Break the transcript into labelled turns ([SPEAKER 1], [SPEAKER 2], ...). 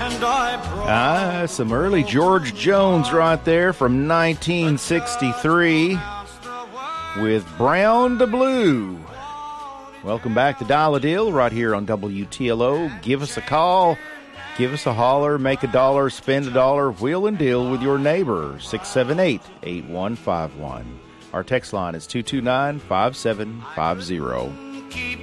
[SPEAKER 1] Some early George Jones right there from 1963 with Brown to Blue. Welcome back to Dial a Deal right here on WTLO. Give us a call, give us a holler, make a dollar, spend a dollar, wheel and deal with your neighbor, 678-8151. Our text line is 229-5750.